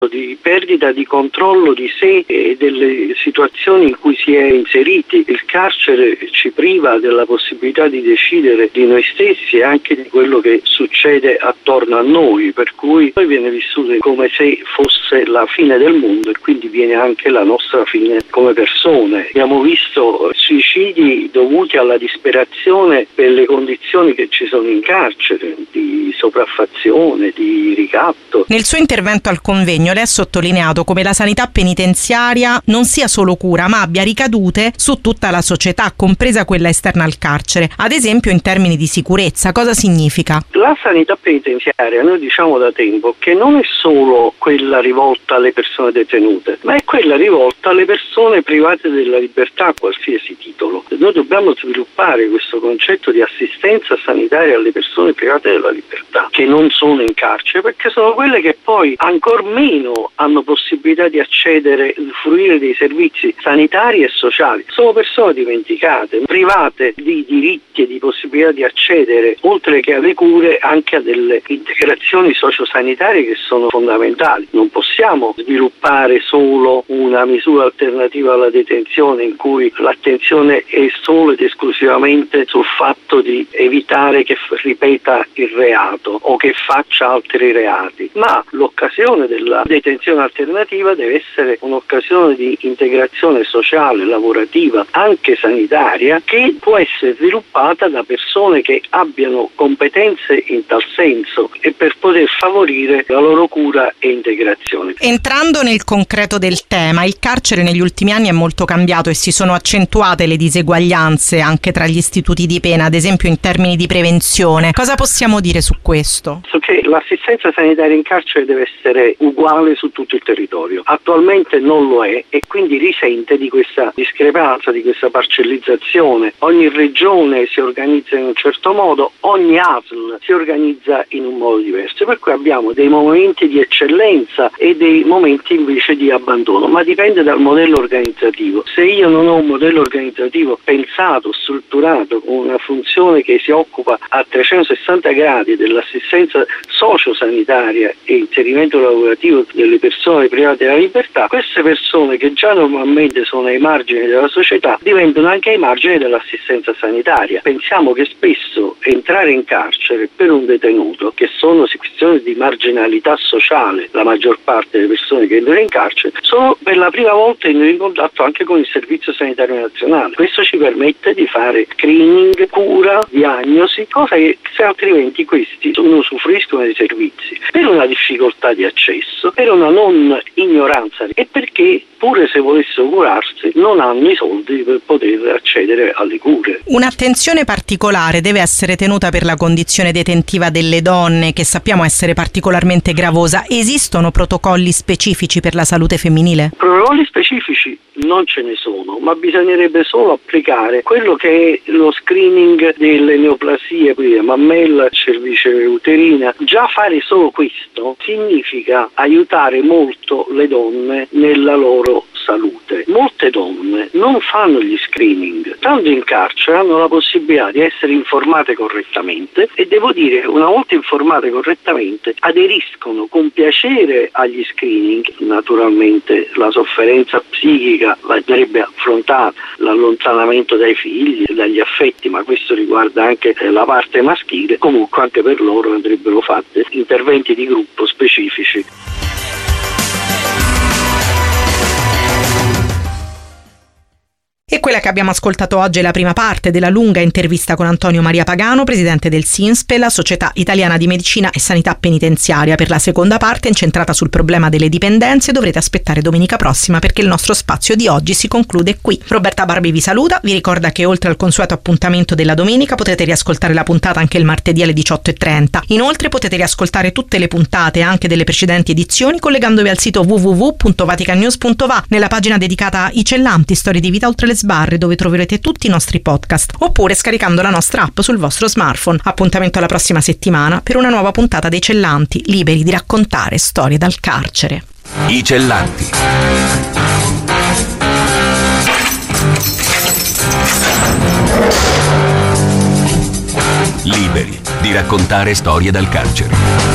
di perdita di controllo di sé e delle situazioni in cui si è inseriti. Il carcere ci priva della possibilità di decidere di noi stessi e anche di quello che succede attorno a noi, per cui poi viene vissuto come se fosse la fine del mondo e quindi viene anche la nostra fine come persone. Abbiamo visto suicidi dovuti alla disperazione per le condizioni che ci sono in carcere, di sopraffazione, di ricatto. Nel suo intervento al convegno lei ha sottolineato come la sanità penitenziaria non sia solo cura, ma abbia ricadute su tutta la società, compresa quella esterna al carcere, ad esempio in termini di sicurezza. Cosa significa? La sanità penitenziaria, noi diciamo da tempo che non è solo quella rivolta alle persone detenute, ma è quella rivolta alle persone private della libertà a qualsiasi titolo. Noi dobbiamo sviluppare questo concetto di assistenza sanitaria alle persone private della libertà che non sono in carcere, perché sono quelle che poi ancor meno hanno possibilità di accedere, di fruire dei servizi sanitari e sociali. Sono persone dimenticate, private di diritti e di possibilità di accedere, oltre che alle cure, anche a delle integrazioni sociosanitarie che sono fondamentali. Non possiamo sviluppare solo una misura alternativa alla detenzione in cui l'attenzione è solo ed esclusivamente sul fatto di evitare che ripeta il reato o che faccia altri reati, ma l'occasione della detenzione alternativa deve essere un'occasione di integrazione sociale, lavorativa, anche sanitaria, che può essere sviluppata da persone che abbiano competenze in tal senso e per poter favorire la loro cura e integrazione. Entrando nel concreto del tema, il carcere negli ultimi anni è molto cambiato e si sono accentuate le diseguaglianze anche tra gli istituti di pena, ad esempio in termini di prevenzione. Cosa possiamo dire su questo? Che l'assistenza sanitaria in carcere deve essere uguale su tutto il territorio. Attualmente non lo è e quindi risente di questa discrepanza, di questa parcellizzazione. Ogni regione si organizza in un certo modo, ogni ASL si organizza in un modo diverso, per cui abbiamo dei momenti di eccellenza e dei momenti invece di abbandono, ma dipende dal modello organizzativo. Se io non ho un modello organizzativo pensato, strutturato, con una funzione che si occupa a 360 gradi dell'assistenza sociosanitaria e inserimento lavorativo delle persone private della libertà, queste persone che già normalmente sono ai margini della società diventano anche ai margini dell'assistenza sanitaria. Pensiamo che spesso entrare in carcere per un detenuto, che sono questioni di marginalità sociale, la maggior parte delle persone che entrano in carcere sono per la prima volta in contatto anche con il Servizio Sanitario Nazionale. Questo ci permette di fare screening, cura, diagnosi, cosa che se altrimenti questi non usufruiscono dei servizi per una difficoltà di accesso, per una non ignoranza e perché pure se volessero curarsi non hanno i soldi per poter accedere alle cure. Un'attenzione particolare deve essere tenuta per la condizione detentiva delle donne, che sappiamo essere particolarmente gravosa. Esistono protocolli specifici per la salute femminile? Protocolli specifici non ce ne sono, ma bisognerebbe solo applicare quello che è lo screening delle neoplasie, quindi mammella, cervice uterina. Già fare solo questo significa aiutare molto le donne nella loro salute. Molte donne non fanno gli screening, tanto in carcere hanno la possibilità di essere informate correttamente e devo dire, una volta informate correttamente, aderiscono con piacere agli screening. Naturalmente la sofferenza psichica andrebbe affrontata, l'allontanamento dai figli, dagli affetti, ma questo riguarda anche la parte maschile. Comunque anche per loro andrebbero fatte interventi di gruppo specifici. E quella che abbiamo ascoltato oggi è la prima parte della lunga intervista con Antonio Maria Pagano, presidente del SINSPE, la Società Italiana di Medicina e Sanità Penitenziaria. Per la seconda parte, incentrata sul problema delle dipendenze, dovrete aspettare domenica prossima perché il nostro spazio di oggi si conclude qui. Roberta Barbi vi saluta, vi ricorda che oltre al consueto appuntamento della domenica potete riascoltare la puntata anche il martedì alle 18:30. Inoltre potete riascoltare tutte le puntate anche delle precedenti edizioni collegandovi al sito www.vaticannews.va nella pagina dedicata ai cellanti, storie di vita oltre le sbarre, dove troverete tutti i nostri podcast, oppure scaricando la nostra app sul vostro smartphone. Appuntamento alla prossima settimana per una nuova puntata dei Cellanti, liberi di raccontare storie dal carcere. I Cellanti. Liberi di raccontare storie dal carcere.